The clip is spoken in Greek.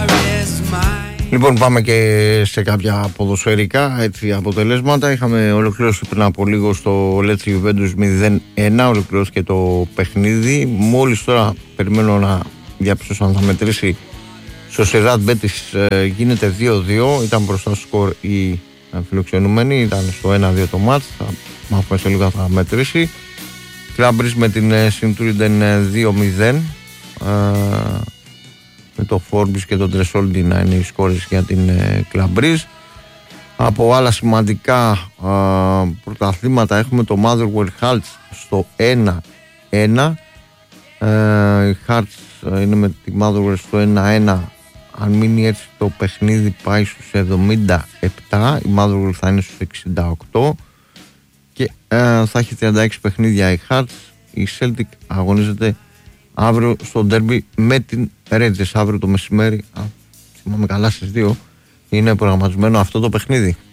Λοιπόν, πάμε και σε κάποια ποδοσφαιρικά αποτελέσματα. Είχαμε ολοκληρώσει πριν από λίγο στο Lecce Juventus 0-1. Ολοκληρώθηκε το παιχνίδι. Μόλις τώρα περιμένω να διαπιστώσω αν θα μετρήσει. Sociedad Betis γίνεται 2-2. Ήταν μπροστά στο σκορ οι φιλοξενούμενοι. Ήταν στο 1-2 το μάτς. Θα μάθουμε σε λίγο θα μετρήσει. Κλάμπρις με την Sint-Truiden 2-0. Με το Φόρμπις και τον Τρεσόλντι να είναι οι σκόρες για την Κλαμπρίζ. Από άλλα σημαντικά πρωταθλήματα έχουμε το Motherwell Hearts στο 1-1. Η Hearts είναι με τη Motherwell στο 1-1. Αν μείνει έτσι το παιχνίδι πάει στους 77. Η Motherwell θα είναι στους 68 και θα έχει 36 παιχνίδια η Hearts. Η Celtic αγωνίζεται αύριο στο ντέρμπι με την Rangers αύριο το μεσημέρι. Θυμάμαι καλά στις 2 είναι προγραμματισμένο αυτό το παιχνίδι.